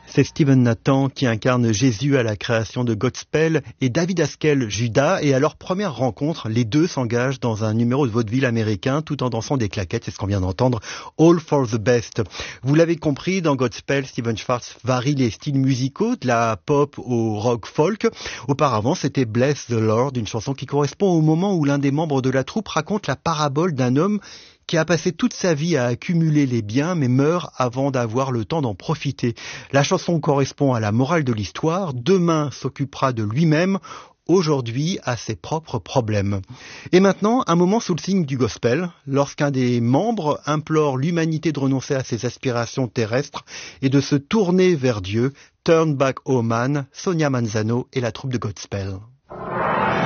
C'est Steven Nathan qui incarne Jésus à la création de Godspell et David Haskell, Judas. Et à leur première rencontre, les deux s'engagent dans un numéro de vaudeville américain tout en dansant des claquettes. C'est ce qu'on vient d'entendre. All for the best. Vous l'avez compris, dans Godspell, Stephen Schwartz varie les styles musicaux, de la pop au rock folk. Auparavant, c'était Bless the Lord, une chanson qui correspond au moment où l'un des membres de la troupe raconte la parabole d'un homme qui a passé toute sa vie à accumuler les biens, mais meurt avant d'avoir le temps d'en profiter. La chanson correspond à la morale de l'histoire. Demain s'occupera de lui-même, aujourd'hui à ses propres problèmes. Et maintenant, un moment sous le signe du gospel, lorsqu'un des membres implore l'humanité de renoncer à ses aspirations terrestres et de se tourner vers Dieu. Turn Back O Man, Sonia Manzano et la troupe de Godspell.